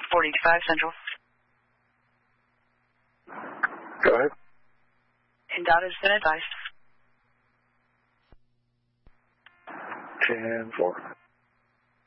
45 Central. Go ahead. And dot has been advised. 10-4.